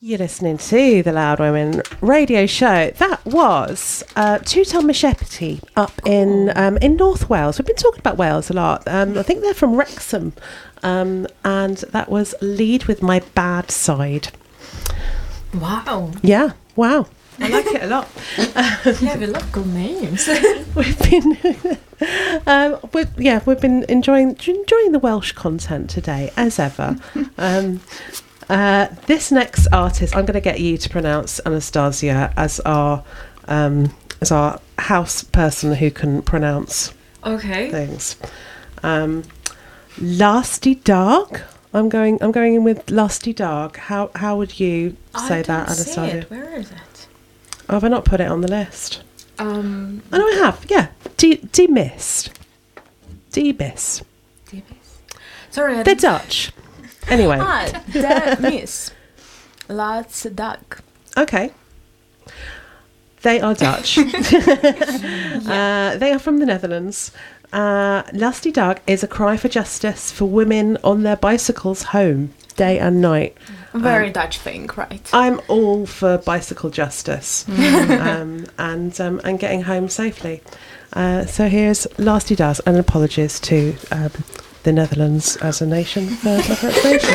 You're listening to the Loud Women radio show. That was Tŵr Talmud Shepherdie up in North Wales. We've been talking about Wales a lot. I think they're from Wrexham. And that was Lead With My Bad Side. Wow. Yeah, wow. I like it a lot. Yeah, we love good names. We've been enjoying the Welsh content today, as ever. This next artist, I'm going to get you to pronounce Anastasia as our house person who can pronounce things. Lusty Dog. I'm going in with Lusty Dog. How would you say that, Anastasia? Where is it? Oh, have I not put it on the list? Oh no, I have. Yeah, demissed. Debis. Sorry, they're Dutch. Anyway. Demis. Laatste dag. Okay. They are Dutch. They are from the Netherlands. Lusty Dog is a cry for justice for women on their bicycles home, day and night. Very Dutch thing, right? I'm all for bicycle justice and getting home safely. So here's Lusty Dog, and apologies to the Netherlands as a nation for that pronunciation.